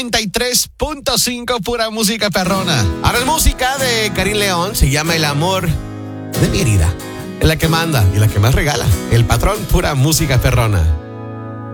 93.5, pura música perrona. Ahora es música de Karim León, se llama El amor de mi herida. Es la que manda y la que más regala. El patrón, pura música perrona.